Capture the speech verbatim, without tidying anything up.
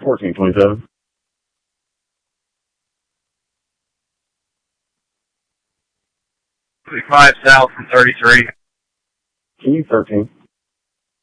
fourteen twenty-seven. Five south from thirty-three. Key thirteen.